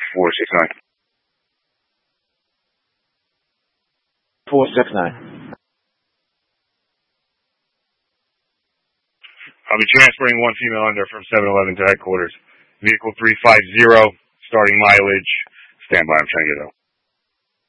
469. 469. I'll be transferring one female under from 711 to headquarters. Vehicle 350, starting mileage. Stand by, I'm trying to get out.